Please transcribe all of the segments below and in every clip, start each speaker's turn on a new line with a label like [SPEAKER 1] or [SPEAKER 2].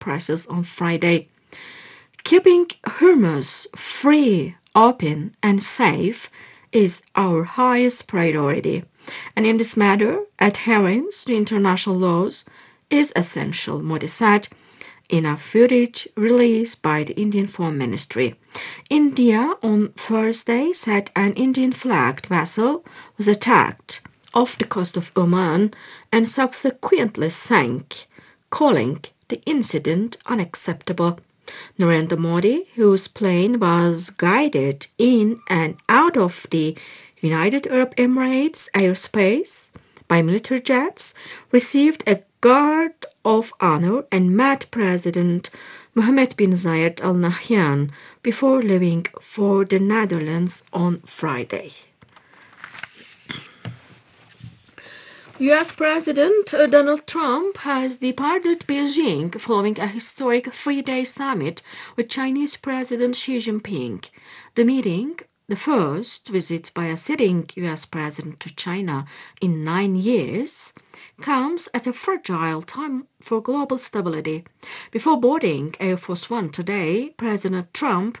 [SPEAKER 1] prices on Friday. Keeping Hormuz free, open, and safe is our highest priority, and in this matter, adherence to international laws is essential, Modi said in a footage released by the Indian Foreign Ministry. India on Thursday said an Indian-flagged vessel was attacked off the coast of Oman and subsequently sank, calling the incident unacceptable. Narendra Modi, whose plane was guided in and out of the United Arab Emirates airspace by military jets, received a guard of honor and met President Mohammed bin Zayed Al Nahyan before leaving for the Netherlands on Friday. U.S. President Donald Trump has departed Beijing following a historic three-day summit with Chinese President Xi Jinping. The meeting, the first visit by a sitting U.S. president to China in 9 years, comes at a fragile time for global stability. Before boarding Air Force One today, President Trump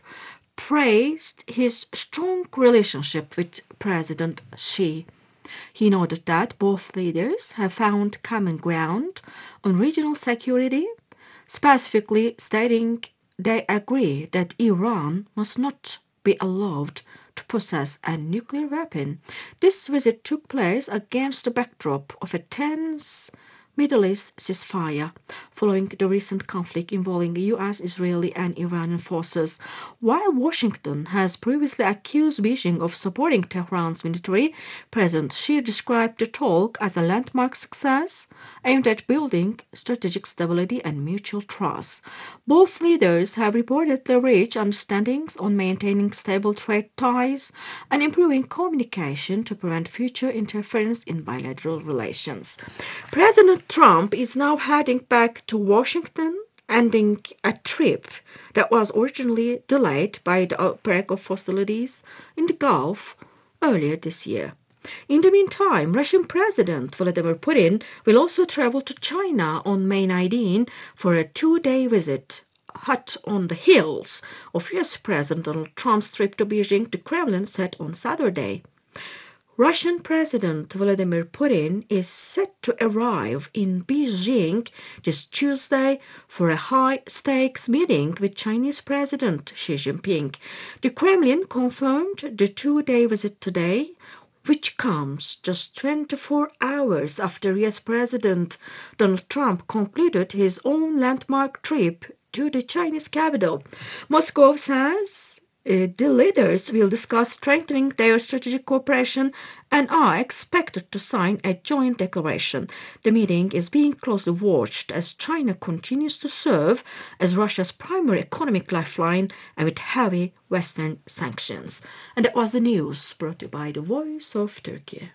[SPEAKER 1] praised his strong relationship with President Xi. He noted that both leaders have found common ground on regional security, specifically stating they agree that Iran must not be allowed to possess a nuclear weapon. This visit took place against the backdrop of a tense Middle East ceasefire following the recent conflict involving U.S., Israeli, and Iranian forces. While Washington has previously accused Beijing of supporting Tehran's military, President Xi described the talk as a landmark success aimed at building strategic stability and mutual trust. Both leaders have reportedly reached understandings on maintaining stable trade ties and improving communication to prevent future interference in bilateral relations. President Trump is now heading back to Washington, ending a trip that was originally delayed by the outbreak of hostilities in the Gulf earlier this year. In the meantime, Russian President Vladimir Putin will also travel to China on May 19 for a two-day visit, hot on the heels of U.S. President Donald Trump's trip to Beijing. The Kremlin said on Saturday. Russian President Vladimir Putin is set to arrive in Beijing this Tuesday for a high-stakes meeting with Chinese President Xi Jinping. The Kremlin confirmed the two-day visit today, which comes just 24 hours after U.S. President Donald Trump concluded his own landmark trip to the Chinese capital. Moscow says the leaders will discuss strengthening their strategic cooperation and are expected to sign a joint declaration. The meeting is being closely watched as China continues to serve as Russia's primary economic lifeline amid heavy Western sanctions. And that was the news brought to you by the Voice of Turkey.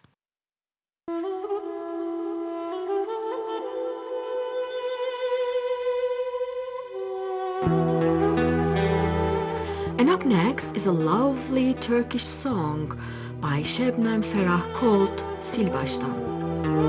[SPEAKER 1] And up next is a lovely Turkish song by Şebnem Ferah called Sil Baştan.